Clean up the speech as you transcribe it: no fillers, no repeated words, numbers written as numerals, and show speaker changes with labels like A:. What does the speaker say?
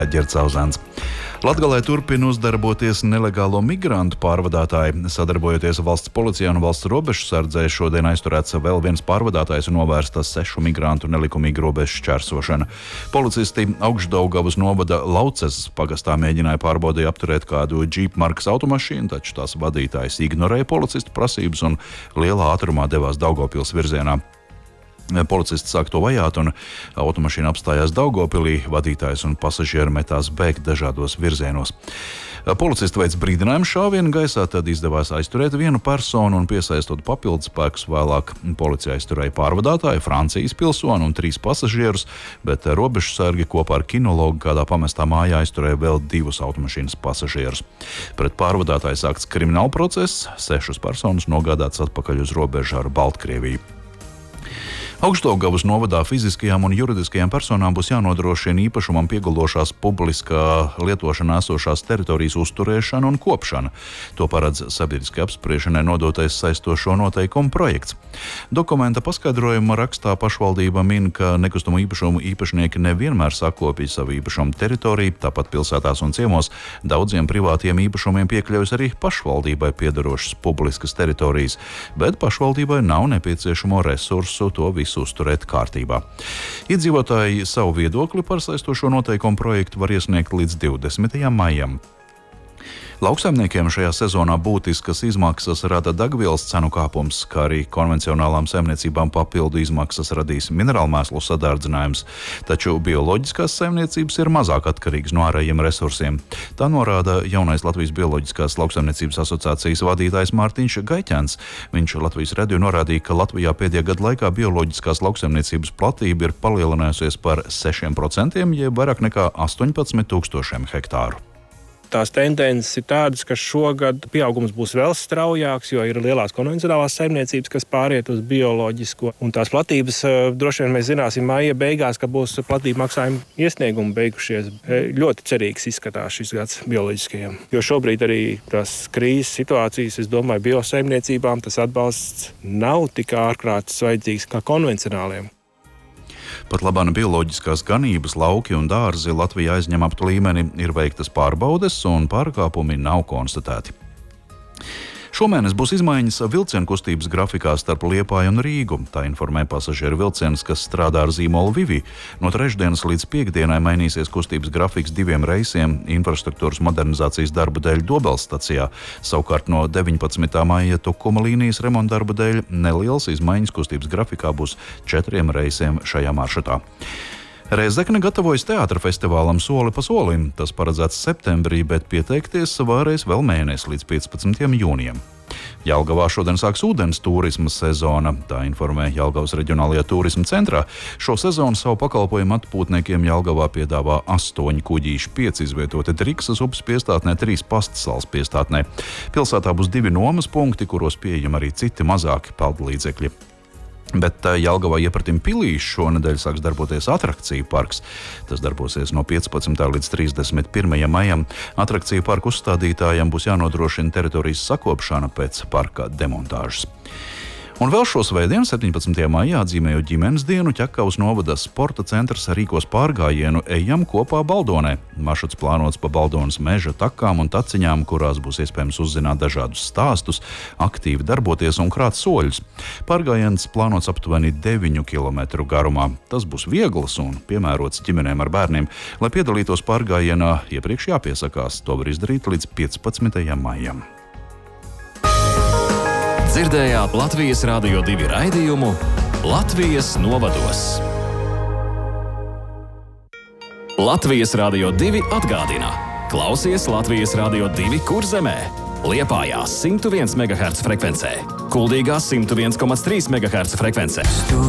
A: Ģercauzēns. Latgalē turpina uzdarboties nelegālo migrantu pārvadātāji. Sadarbojoties valsts policijā un valsts robežsardzē, šodien aizturēts vēl viens pārvadātājs un novērsta 6 migrantu nelikumīgu robežu šķērsošana. Policisti Augšdaugavas novada Lauces pagastā mēģināja pārbaudīt apturēt kādu džīpa markas automašīnu, taču tās vadītājs ignorēja policistu prasības un lielā ātrumā devās Daugavpils virzienā. Policisti sāk to vajāt un automašīna apstājās Daugavpilī, vadītājs un pasažieri metās bēgt dažādos virzienos. Policisti veic brīdinājumu šāvienu gaisā, tad izdevās aizturēt vienu personu un piesaistot papildus spēkus. Vēlāk policija aizturēja pārvadātāju, Francijas pilsoni un 3 pasažierus, bet robežsargi kopā ar kinologu kādā pamestā mājā aizturēja vēl 2 automašīnas pasažierus. Pret pārvadātāju sākts krimināla process, 6 personas nogādātas atpakaļ uz robežu ar Baltkrieviju. Augšdaugavas novadā fiziskajām un juridiskajām personām būs jānodrošina īpašumam pieguldošās publiskā lietošanā esošās teritorijas uzturēšana un kopšana. To paredz sabiedriskai apspriešanai nodotais saistošo noteikumu projekts. Dokumenta paskaidrojuma rakstā pašvaldība min, ka nekustamo īpašumu īpašnieki nevienmēr sakopja savu īpašumu teritoriju, tāpat pilsētās un ciemos daudziem privātiem īpašumiem piekļaujas arī pašvaldībai piedarošas publiskas teritorijas, bet pašvaldībai nav nepieciešamo resursu to visu uzturēt kārtībā. Iedzīvotāji savu viedokli par saistošo noteikumu projektu var iesniegt līdz 20. maijam. Lauksaimniekiem šajā sezonā būtiskas izmaksas rada degvielas cenu kāpums, kā arī konvencionālām saimniecībām papildu izmaksas radīs minerālmēslu sadārdzinājums, taču bioloģiskās saimniecības ir mazāk atkarīgas no ārējiem resursiem. Tā norāda jaunais Latvijas Bioloģiskās lauksaimniecības asociācijas vadītājs Mārtiņš Gaiķens. Viņš Latvijas radio norādīja, ka Latvijā pēdējā gada laikā bioloģiskās lauksaimniecības platība ir palielinājusies par 6%, jeb vairāk nekā 18,000 hektāru.
B: Tās tendences ir tādas, ka šogad pieaugums būs vēl straujāks, jo ir lielās konvencionālās saimniecības, kas pāriet uz bioloģisko. Un tās platības droši vien mēs zināsim maija beigās, ka būs platība maksājuma iesniegumi beigušies. Ļoti cerīgs izskatās šis gads bioloģiskajiem. Jo šobrīd arī tās krīzes situācijas, es domāju, biosaimniecībām tas atbalsts nav tik ārkārtas vajadzīgs kā konvencionāliem.
A: Pat labāk bioloģiskās ganības, lauki un dārzi Latvijā aizņemamtu līmeni ir veiktas pārbaudes un pārkāpumi nav konstatēti. Šomēnes būs izmaiņas vilcienu kustības grafikā starp Liepāju un Rīgu. Tā informē pasažieru vilciens, kas strādā ar zīmolu Vivi. No trešdienas līdz piekdienai mainīsies kustības grafiks 2 reisiem infrastruktūras modernizācijas darba dēļ Dobeles stacijā. Savukārt no 19. maija Tukuma līnijas remonta darba dēļ nelielas izmaiņas kustības grafikā būs 4 reisiem šajā maršrutā. Rēzekne gatavojas teātra festivālam Soli pa solim. Tas paredzēts septembrī, bet pieteikties varēs vēl mēnesi līdz 15. jūnijam. Jelgavā šodien sāks ūdens turisma sezona, tā informē Jelgavas reģionālajā turisma centrā. Šo sezonu savu pakalpojumu atpūtniekiem Jelgavā piedāvā 8 kuģīši, 5 izvietoti Driksas upes piestātnē, 3 Pastsalas piestātnē. Pilsētā būs 2 nomas punkti, kuros pieejami arī citi mazāki peldlīdzekļi. Bet Jelgavā iepratim pilī šonedēļ sāks darboties atrakciju parks. Tas darbosies no 15. līdz 31. maijam. Atrakciju parku uzstādītājiem būs jānodrošina teritorijas sakopšana pēc parka demontāžas. Un vēl šo svētdienu, 17. maijā, atzīmējot ģimenes dienu, Ķekavas novada sporta centrs rīkos pārgājienu Ejam kopā Baldonē. Maršruts plānots pa Baldonas meža takām un taciņām, kurās būs iespējams uzzināt dažādus stāstus, aktīvi darboties un krāt soļus. Pārgājiens plānots aptuveni 9 km garumā. Tas būs viegls un piemērots ģimenēm ar bērniem. Lai piedalītos pārgājienā, iepriekš jāpiesakās. To var izdarīt līdz 15. maijam.
C: Dzirdējāt Latvijas Radio 2 raidījumu Latvijas novados. Latvijas Radio 2 atgādina: klausies Latvijas Radio 2 Kurzemē, Liepājā 101 MHz frekvencē, Kuldīgā 101,3 MHz frekvencē.